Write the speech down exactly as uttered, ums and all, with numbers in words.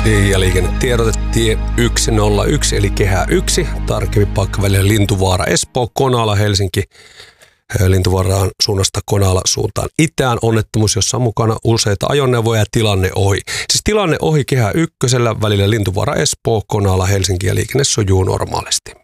Ja liikennetiedote tie yksi nolla yksi eli kehä yksi, tarkemmin paikka välillä Lintuvaara, Espoo, Konala, Helsinki. Lintuvaaraan suunnasta Konala suuntaan itään. Onnettomuus, jossa on mukana useita ajoneuvoja ja tilanne ohi. Siis tilanne ohi kehä ykkösellä välillä Lintuvaara, Espoo, Konala, Helsinki ja liikenne sujuu normaalisti.